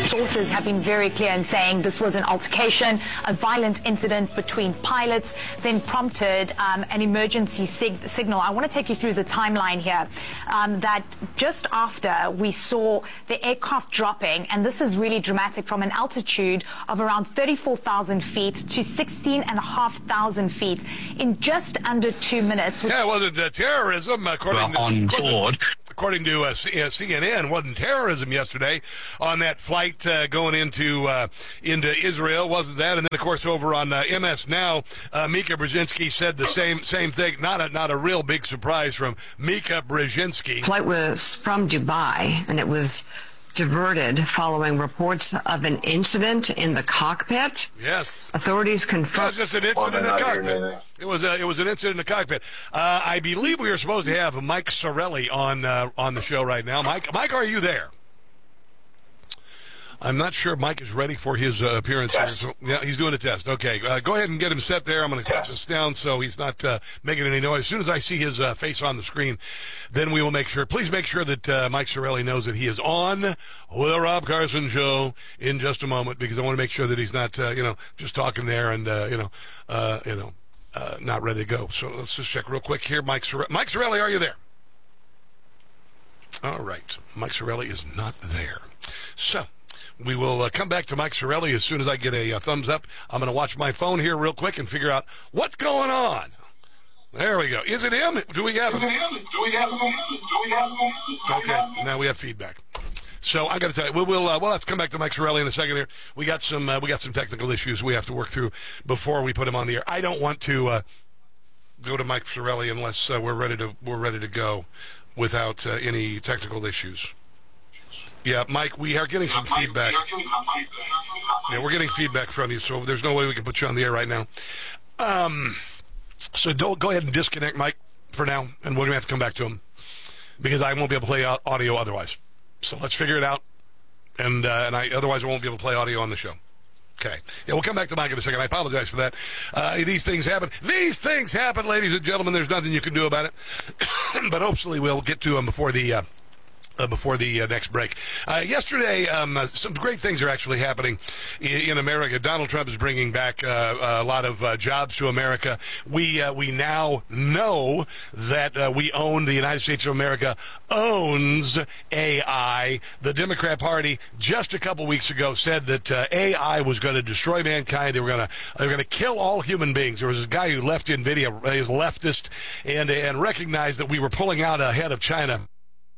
Sources have been very clear in saying this was an altercation, a violent incident between pilots, then prompted an emergency signal. I want to take you through the timeline here, that just after we saw the aircraft dropping, and this is really dramatic, from an altitude of around 34,000 feet to 16,500 feet in just under 2 minutes. Yeah, it wasn't terrorism, according to CNN. Wasn't terrorism yesterday on that flight going into Israel, wasn't that? And then, of course, over on MS Now, Mika Brzezinski said the same thing. Not a real big surprise from Mika Brzezinski. Flight was from Dubai, and it was diverted following reports of an incident in the cockpit. Yes. Authorities confirmed. It was just an incident in the cockpit. It was an incident in the cockpit. I believe we were supposed to have Mike Sarraille on the show right now. Mike, are you there? I'm not sure Mike is ready for his appearance. Test. Yeah, he's doing a test. Okay, go ahead and get him set there. I'm going to cut this down so he's not making any noise. As soon as I see his face on the screen, then we will make sure. Please make sure that Mike Sarraille knows that he is on the Rob Carson Show in just a moment, because I want to make sure that he's not, just talking there and, not ready to go. So let's just check real quick here. Mike Sarraille, are you there? All right. Mike Sarraille is not there. So we will come back to Mike Sarraille as soon as I get a thumbs up. I'm going to watch my phone here real quick and figure out what's going on. There we go. Is it him? Do we have him? Okay, now we have feedback. So I got to tell you, we'll have to come back to Mike Sarraille in a second here. We got some technical issues we have to work through before we put him on the air. I don't want to go to Mike Sarraille unless we're ready to go without any technical issues. Yeah, Mike, we are getting some feedback. Yeah, we're getting feedback from you, so there's no way we can put you on the air right now. So don't go ahead and disconnect Mike for now, and we're going to have to come back to him because I won't be able to play audio otherwise. So let's figure it out, and otherwise I won't be able to play audio on the show. Okay. Yeah, we'll come back to Mike in a second. I apologize for that. These things happen. These things happen, ladies and gentlemen. There's nothing you can do about it. But hopefully we'll get to them before the next break. Yesterday, some great things are actually happening in America. Donald Trump is bringing back a lot of jobs to America. We now know that the United States of America owns AI. The Democrat Party just a couple weeks ago said that AI was going to destroy mankind. They were going to kill all human beings. There was a guy who left NVIDIA, he was a leftist, and recognized that we were pulling out ahead of China.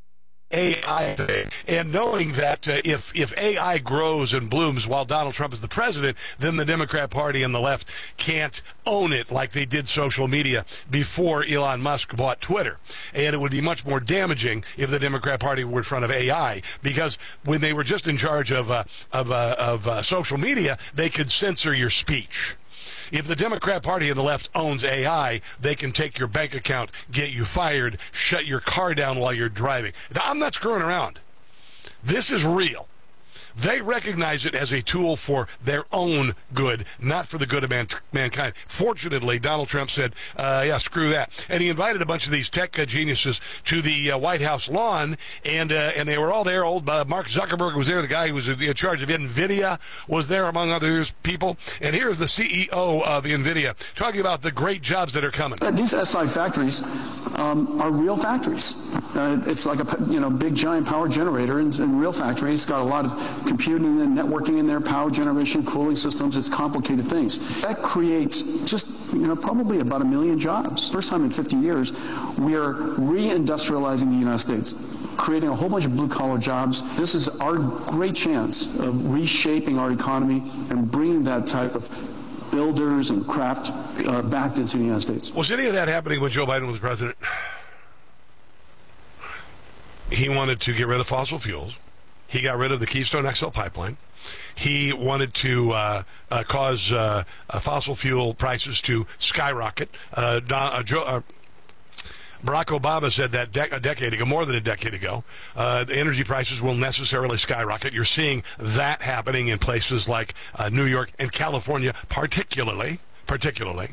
AI, and knowing that if AI grows and blooms while Donald Trump is the president, then the Democrat Party and the left can't own it like they did social media before Elon Musk bought Twitter. And it would be much more damaging if the Democrat Party were in front of AI, because when they were just in charge of social media, they could censor your speech. If the Democrat Party and the left owns AI, they can take your bank account, get you fired, shut your car down while you're driving. I'm not screwing around. This is real. They recognize it as a tool for their own good, not for the good of mankind. Fortunately, Donald Trump said, yeah, screw that. And he invited a bunch of these tech geniuses to the White House lawn, and they were all there. Old Mark Zuckerberg was there. The guy who was in charge of NVIDIA was there, among other people. And here's the CEO of NVIDIA talking about the great jobs that are coming. These SI factories are real factories. It's like a big giant power generator in real factories. It's got a lot of computing and networking in there, power generation, cooling systems. It's complicated things. That creates just probably about 1 million jobs. First time in 50 years, we are reindustrializing the United States, creating a whole bunch of blue-collar jobs. This is our great chance of reshaping our economy and bringing that type of builders and craft back into the United States. Was any of that happening when Joe Biden was president? He wanted to get rid of fossil fuels. He got rid of the Keystone XL pipeline. He wanted to cause fossil fuel prices to skyrocket. Barack Obama said that a decade ago, more than a decade ago, the energy prices will necessarily skyrocket. You're seeing that happening in places like New York and California, particularly. Barack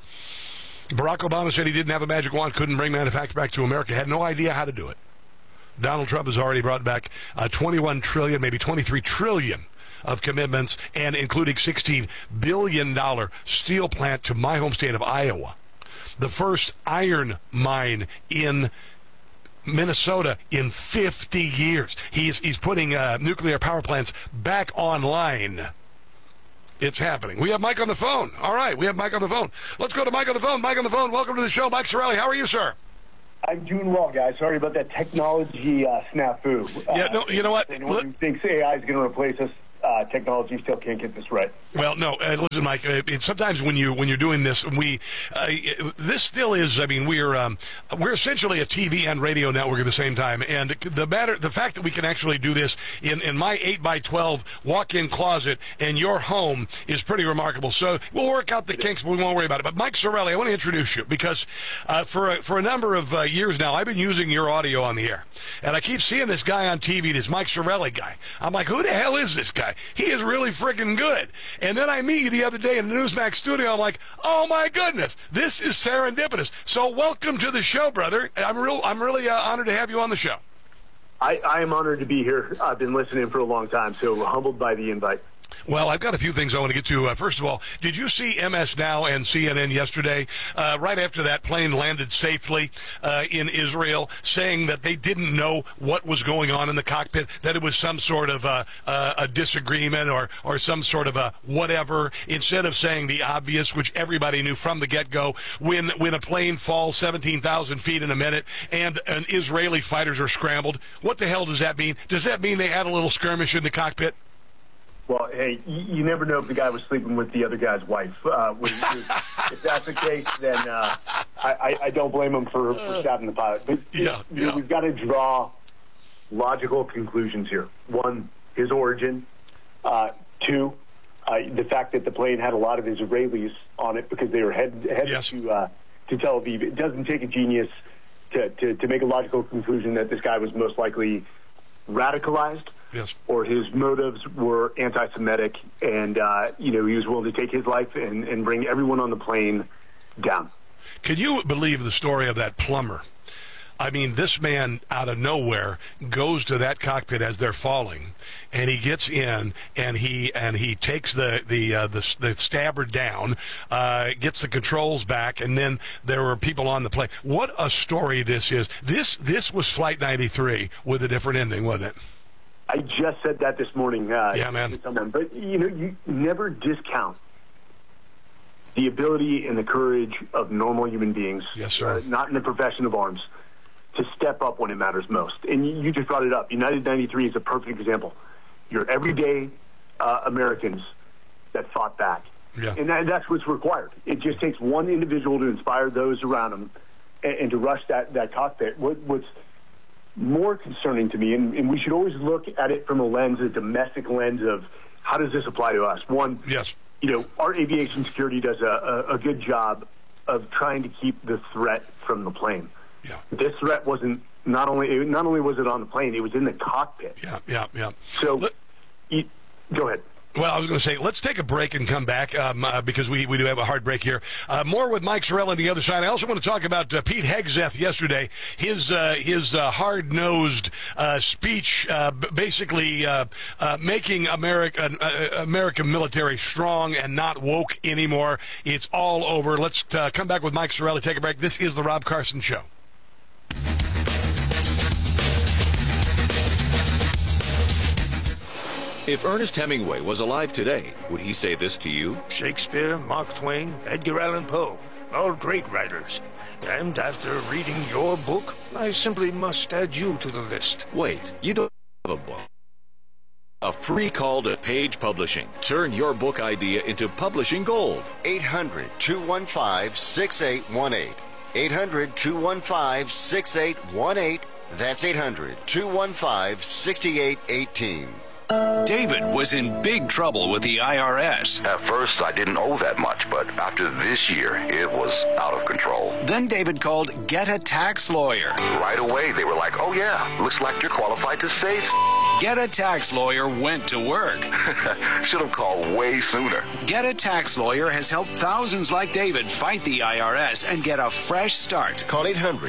Obama said he didn't have a magic wand, couldn't bring manufacturing back to America, had no idea how to do it. Donald Trump has already brought back 21 trillion, maybe 23 trillion of commitments, and including $16 billion steel plant to my home state of Iowa. The first iron mine in Minnesota in 50 years. He's putting nuclear power plants back online. It's happening. We have Mike on the phone. All right, we have Mike on the phone. Let's go to Mike on the phone. Mike on the phone. Welcome to the show. Mike Sarraille, how are you, sir? I'm doing well, guys. Sorry about that technology snafu. Yeah, no, you know what? Anyone who thinks AI is going to replace us, technology still can't get this right. Well, no, listen, Mike. Sometimes when you're doing this, this still is. I mean, we're essentially a TV and radio network at the same time, and the fact that we can actually do this in my 8x12 walk-in closet in your home is pretty remarkable. So we'll work out the kinks, but we won't worry about it. But Mike Sarraille, I want to introduce you because for a number of years now, I've been using your audio on the air, and I keep seeing this guy on TV, this Mike Sarraille guy. I'm like, who the hell is this guy? He is really freaking good. And then I meet you the other day in the Newsmax studio. I'm like, oh my goodness, this is serendipitous. So welcome to the show, brother. I'm really honored to have you on the show. I am honored to be here. I've been listening for a long time, so humbled by the invite. Well, I've got a few things I want to get to. First of all, did you see MS Now and CNN yesterday, right after that plane landed safely in Israel, saying that they didn't know what was going on in the cockpit, that it was some sort of a disagreement or some sort of a whatever, instead of saying the obvious, which everybody knew from the get-go, when a plane falls 17,000 feet in a minute and Israeli fighters are scrambled, what the hell does that mean? Does that mean they had a little skirmish in the cockpit? Well, hey, you never know if the guy was sleeping with the other guy's wife. If that's the case, then I don't blame him for stabbing the pilot. But we've got to draw logical conclusions here. One, his origin. Two, the fact that the plane had a lot of Israelis on it because they were headed yes. to Tel Aviv. It doesn't take a genius to make a logical conclusion that this guy was most likely radicalized. Yes. Or his motives were anti-Semitic, and he was willing to take his life and bring everyone on the plane down. Can you believe the story of that plumber? I mean, this man out of nowhere goes to that cockpit as they're falling, and he gets in and he takes the stabber down, gets the controls back, and then there were people on the plane. What a story this is! This was Flight 93 with a different ending, wasn't it? I just said that this morning. Yeah, man. To someone. But, you never discount the ability and the courage of normal human beings, yes, sir. Not in the profession of arms, to step up when it matters most. And you just brought it up. United 93 is a perfect example. Your everyday Americans that fought back. Yeah. And that's what's required. It just takes one individual to inspire those around them and to rush that cockpit. What's more concerning to me, and we should always look at it from a domestic lens of how does this apply to us? One, yes. Our aviation security does a good job of trying to keep the threat from the plane. Yeah. This threat wasn't not only was it on the plane, it was in the cockpit. Yeah. So, go ahead. Well, I was going to say, let's take a break and come back because we do have a hard break here. More with Mike Sarraille on the other side. I also want to talk about Pete Hegseth yesterday. His hard-nosed speech, basically making American military strong and not woke anymore. It's all over. Let's come back with Mike Sarraille. Take a break. This is the Rob Carson Show. If Ernest Hemingway was alive today, would he say this to you? Shakespeare, Mark Twain, Edgar Allan Poe, all great writers. And after reading your book, I simply must add you to the list. Wait, you don't have a book. A free call to Page Publishing. Turn your book idea into publishing gold. 800-215-6818. 800-215-6818. That's 800-215-6818. David was in big trouble with the IRS. At first, I didn't owe that much, but after this year, it was out of control. Then David called Get a Tax Lawyer. Right away, they were like, oh yeah, looks like you're qualified to save. Get a Tax Lawyer went to work. Should have called way sooner. Get a Tax Lawyer has helped thousands like David fight the IRS and get a fresh start. Call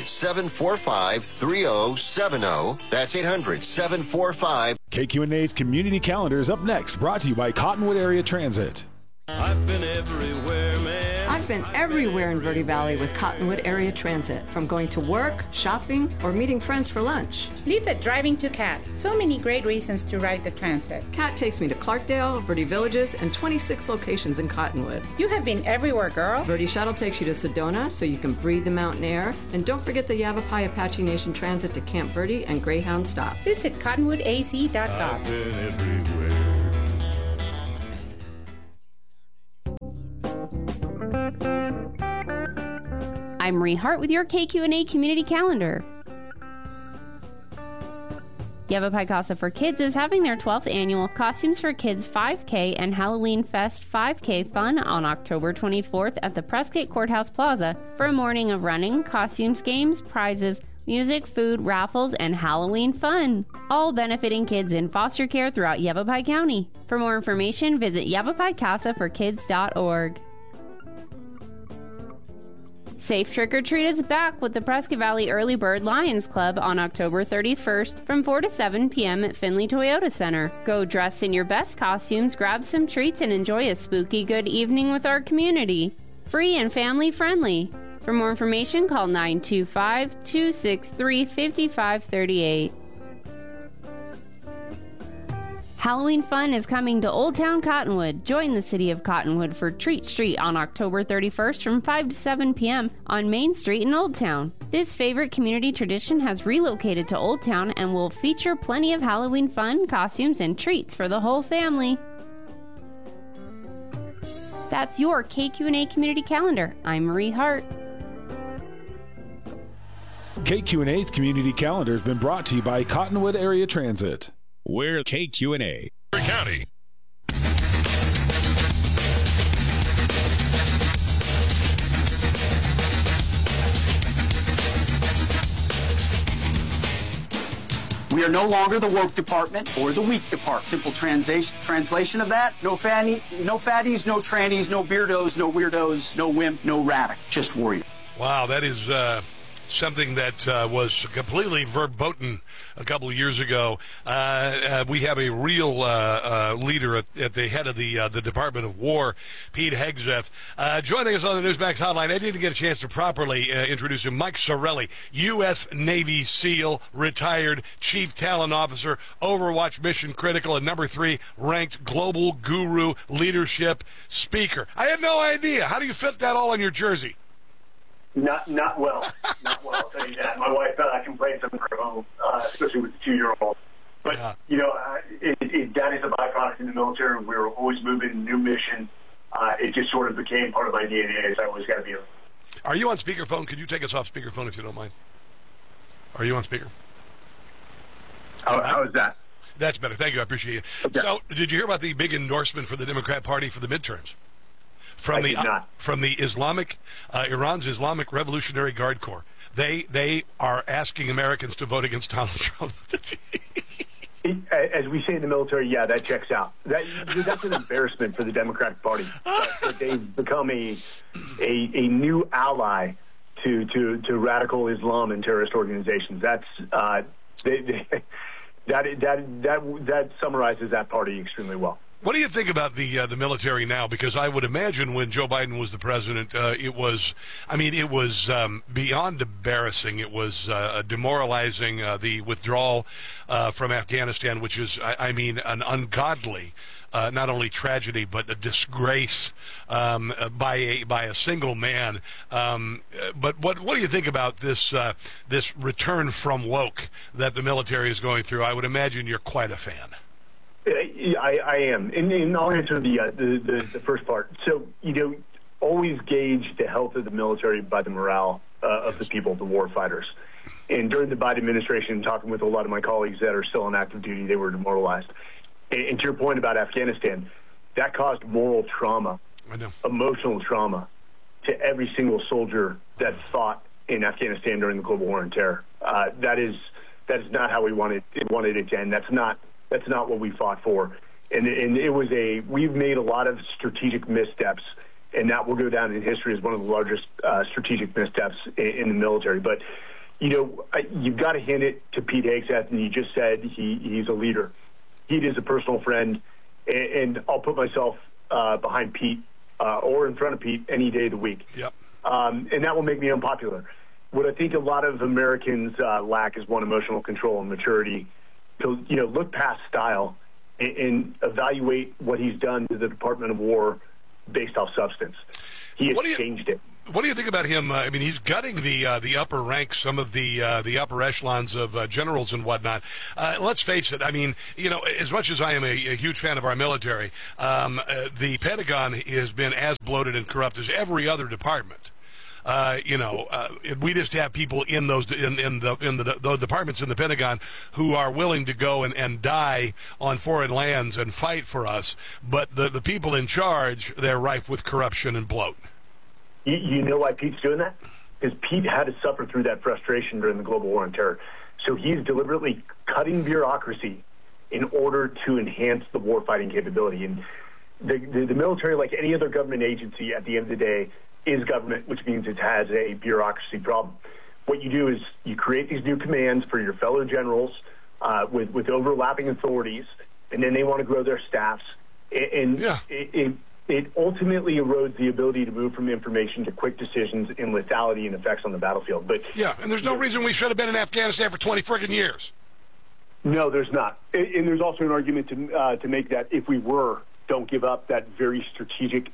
800-745-3070. That's 800-745. KQNA's Community Calendar is up next, brought to you by Cottonwood Area Transit. I've been everywhere, man. I've been everywhere in Verde Valley with Cottonwood Area Transit, from going to work, shopping, or meeting friends for lunch. Leave it driving to CAT. So many great reasons to ride the transit. CAT takes me to Clarkdale, Verde Villages, and 26 locations in Cottonwood. You have been everywhere, girl. Verde Shuttle takes you to Sedona so you can breathe the mountain air. And don't forget the Yavapai Apache Nation Transit to Camp Verde and Greyhound Stop. Visit cottonwoodaz.com. I've been everywhere. I'm Marie Hart with your KQNA Community Calendar. Yavapai Casa for Kids is having their 12th annual Costumes for Kids 5K and Halloween Fest 5K fun on October 24th at the Prescott Courthouse Plaza for a morning of running, costumes, games, prizes, music, food, raffles, and Halloween fun, all benefiting kids in foster care throughout Yavapai County. For more information, visit YavapaiCasaForKids.org. Safe Trick or Treat is back with the Prescott Valley Early Bird Lions Club on October 31st from 4 to 7 p.m. at Finley Toyota Center. Go dressed in your best costumes, grab some treats, and enjoy a spooky good evening with our community. Free and family friendly. For more information, call 925-263-5538. Halloween fun is coming to Old Town Cottonwood. Join the city of Cottonwood for Treat Street on October 31st from 5 to 7 p.m. on Main Street in Old Town. This favorite community tradition has relocated to Old Town and will feature plenty of Halloween fun, costumes, and treats for the whole family. That's your KQNA Community Calendar. I'm Marie Hart. KQNA's Community Calendar has been brought to you by Cottonwood Area Transit. We're KQNA. County. We are no longer the woke department or the weak department. Simple translation of that, no fatties, no trannies, no beardos, no weirdos, no wimp, no radic, just warrior. Wow, that is something that was completely verboten a couple of years ago. We have a real leader at the head of the Department of War, Pete Hegseth, joining us on the Newsmax hotline. I didn't get a chance to properly introduce him. Mike Sorelli, U.S. Navy SEAL, retired Chief Talent Officer, Overwatch Mission Critical, and number 3 ranked Global Guru Leadership Speaker. I had no idea. How do you fit that all on your jersey? Not well. Not well, I'll tell you that. My wife thought I can play something from home, especially with the 2-year-old. But, that is a byproduct in the military. We were always moving, new mission. It just sort of became part of my DNA, so I always got to be. Are you on speakerphone? Could you take us off speakerphone if you don't mind? Are you on speaker? How is that? That's better. Thank you. I appreciate you. Okay. So, did you hear about the big endorsement for the Democrat Party for the midterms? From the Iran's Islamic Revolutionary Guard Corps. They are asking Americans to vote against Donald Trump. As we say in the military, yeah, that checks out. That's an embarrassment for the Democratic Party. That they've become a new ally to radical Islam and terrorist organizations. That summarizes that party extremely well. What do you think about the military now? Because I would imagine when Joe Biden was the president, it was beyond embarrassing. It was demoralizing, the withdrawal from Afghanistan, which is, an ungodly, not only tragedy, but a disgrace by a single man. But what do you think about this return from woke that the military is going through? I would imagine you're quite a fan. I am. And I'll answer the first part. So, always gauge the health of the military by the morale of the people, the war fighters. And during the Biden administration, talking with a lot of my colleagues that are still on active duty, they were demoralized. And to your point about Afghanistan, that caused moral trauma, emotional trauma to every single soldier that fought in Afghanistan during the global war on terror. That is not how we wanted it to end. That's not That's not what we fought for. And we've made a lot of strategic missteps, and that will go down in history as one of the largest strategic missteps in the military. But, you've got to hand it to Pete Hegseth, and you just said he's a leader. Pete is a personal friend, and I'll put myself behind Pete or in front of Pete any day of the week. Yep. And that will make me unpopular. What I think a lot of Americans lack is, one, emotional control and maturity to, look past style and evaluate what he's done to the Department of War based off substance. He has changed it. What do you think about him? I mean, he's gutting the upper ranks, some of the upper echelons of generals and whatnot. Let's face it. I mean, as much as I am a huge fan of our military, the Pentagon has been as bloated and corrupt as every other department. We just have people in those those departments in the Pentagon who are willing to go and die on foreign lands and fight for us. But the people in charge, they're rife with corruption and bloat. You know why Pete's doing that? Because Pete had to suffer through that frustration during the global war on terror. So he's deliberately cutting bureaucracy in order to enhance the warfighting capability. And the military, like any other government agency, at the end of the day, is government, which means it has a bureaucracy problem. What you do is you create these new commands for your fellow generals with overlapping authorities, and then they want to grow their staffs. And it ultimately erodes the ability to move from information to quick decisions in lethality and effects on the battlefield. But and there's no reason we should have been in Afghanistan for 20 friggin' years. No, there's not. And there's also an argument to make that if we were, don't give up that very strategic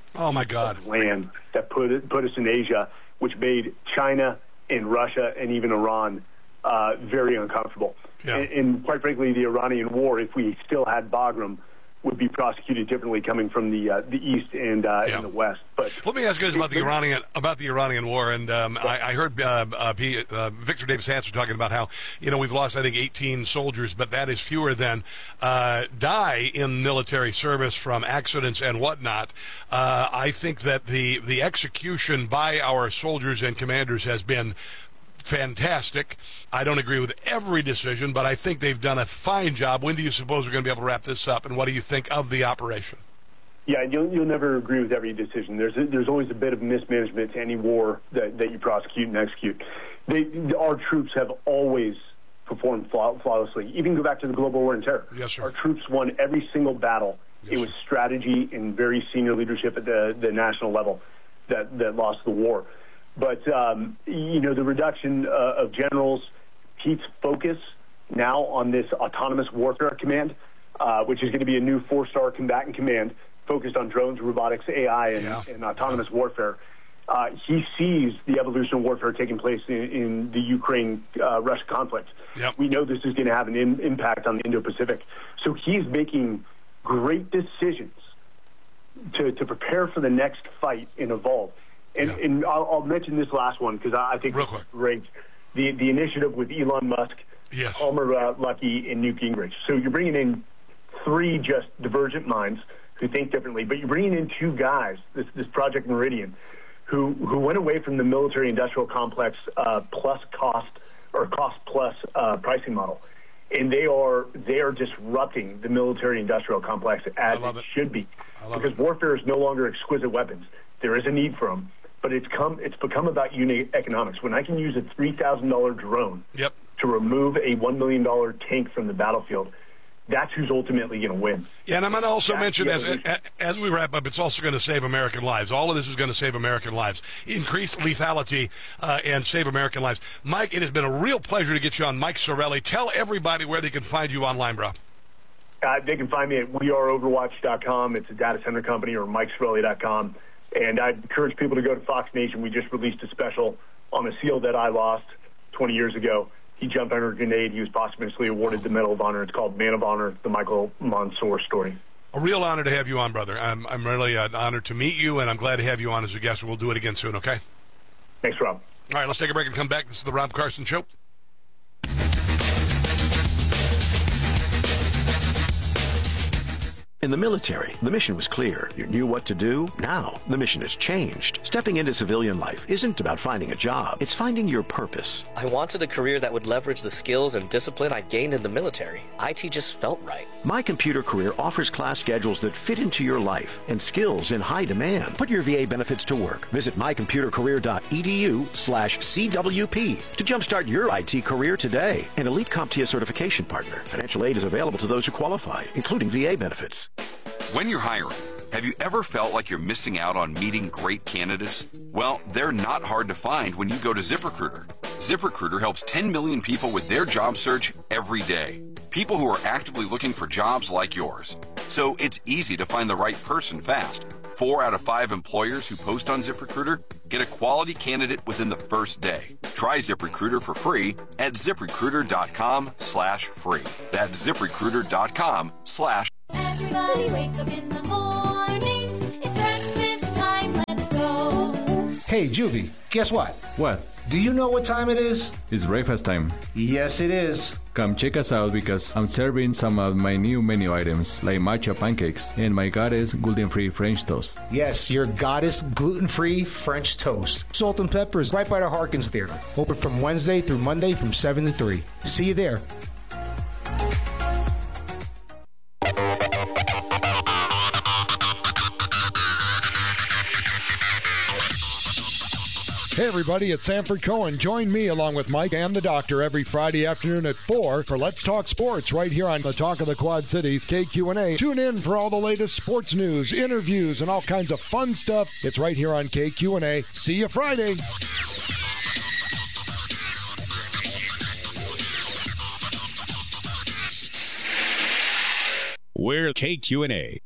land that put us in Asia, which made China and Russia and even Iran very uncomfortable. Yeah. And quite frankly, the Iranian war, if we still had Bagram, would be prosecuted differently coming from the east and in the west. But let me ask you guys about the Iranian war. And I heard Victor Davis Hanson talking about how we've lost, I think, 18 soldiers, but that is fewer than die in military service from accidents and whatnot. I think that the execution by our soldiers and commanders has been fantastic. I don't agree with every decision, but I think they've done a fine job. When do you suppose we're going to be able to wrap this up, and what do you think of the operation? Yeah, you'll never agree with every decision. There's always a bit of mismanagement to any war that you prosecute and execute. Our troops have always performed flawlessly. Even go back to the global war on terror. Yes, sir. Our troops won every single battle. Yes, it was strategy and very senior leadership at the national level that lost the war. But, the reduction of generals, Pete's focus now on this autonomous warfare command, which is going to be a new 4-star combatant command focused on drones, robotics, AI, and autonomous warfare. He sees the evolution of warfare taking place in the Ukraine-Russia conflict. Yep. We know this is going to have an impact on the Indo-Pacific. So he's making great decisions to prepare for the next fight and evolve. And I'll mention this last one because I think it's great. The initiative with Elon Musk, Palmer Luckey, and Newt Gingrich. So you're bringing in 3 just divergent minds who think differently, but you're bringing in 2 guys, this Project Meridian, who went away from the military-industrial complex plus cost or cost-plus pricing model. And they are disrupting the military-industrial complex as it should be. Because warfare is no longer exquisite weapons. There is a need for them. But it's become about unit economics. When I can use a $3,000 drone to remove a $1 million tank from the battlefield, that's who's ultimately going to win. Yeah, and I'm going to also mention, as we wrap up, it's also going to save American lives. All of this is going to save American lives, increase lethality, and save American lives. Mike, it has been a real pleasure to get you on. Mike Sarraille. Tell everybody where they can find you online, bro. They can find me at weareoverwatch.com. It's a data center company, or MikeSarraille.com. And I encourage people to go to Fox Nation. We just released a special on a SEAL that I lost 20 years ago. He jumped under a grenade. He was posthumously awarded the Medal of Honor. It's called Man of Honor, the Michael Mansour story. A real honor to have you on, brother. I'm really honored to meet you, and I'm glad to have you on as a guest. We'll do it again soon, okay? Thanks, Rob. All right, let's take a break and come back. This is the Rob Carson Show. In the military, the mission was clear. You knew what to do. Now, the mission has changed. Stepping into civilian life isn't about finding a job. It's finding your purpose. I wanted a career that would leverage the skills and discipline I gained in the military. IT just felt right. My Computer Career offers class schedules that fit into your life and skills in high demand. Put your VA benefits to work. Visit mycomputercareer.edu/CWP to jumpstart your IT career today. An elite CompTIA certification partner. Financial aid is available to those who qualify, including VA benefits. When you're hiring, have you ever felt like you're missing out on meeting great candidates? Well, they're not hard to find when you go to ZipRecruiter. ZipRecruiter helps 10 million people with their job search every day. People who are actively looking for jobs like yours. So it's easy to find the right person fast. 4 out of 5 employers who post on ZipRecruiter get a quality candidate within the first day. Try ZipRecruiter for free at ZipRecruiter.com/free. That's ZipRecruiter.com/. Everybody wake up in the morning. It's breakfast time. Let's go. Hey, Juvie, guess what? What? Do you know what time it is? It's breakfast time. Yes, it is. Come check us out because I'm serving some of my new menu items like matcha pancakes and my Goddess gluten-free French toast. Yes, your Goddess gluten-free French toast. Salt and Pepper is right by the Harkins Theater. Open from Wednesday through Monday from 7 to 3. See you there. Hey everybody, it's Sanford Cohen. Join me along with Mike and the Doctor every Friday afternoon at 4 for Let's Talk Sports right here on the Talk of the Quad Cities, KQNA. Tune in for all the latest sports news, interviews, and all kinds of fun stuff. It's right here on KQNA. See you Friday. We're KQNA.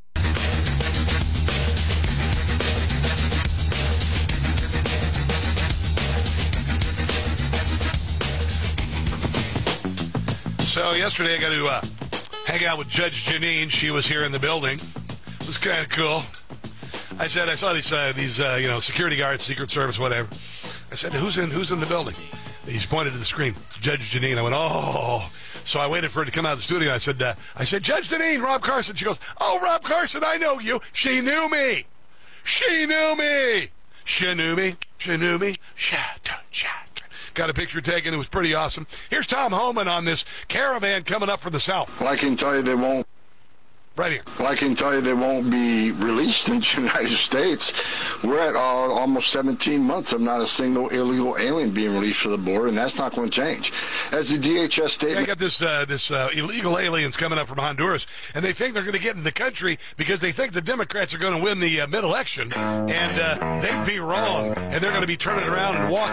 So yesterday I got to hang out with Judge Jeanine. She was here in the building. It was kind of cool. I said, I saw these security guards, Secret Service, whatever. I said, who's in the building? He's pointed to the screen. Judge Jeanine. I went, oh. So I waited for her to come out of the studio. I said, Judge Jeanine, Rob Carson. She goes, oh, Rob Carson, I know you. She knew me. She knew me. She knew me. She knew me. Got a picture taken. It was pretty awesome. Here's Tom Homan on this caravan coming up from the south. Well, I can tell you they won't. Right here. Well, I can tell you they won't be released in the United States. We're at almost 17 months of not a single illegal alien being released to the border, and that's not going to change. As the DHS statement... I got this illegal aliens coming up from Honduras, and they think they're going to get in the country because they think the Democrats are going to win the mid-election, and they'd be wrong, and they're going to be turning around and walking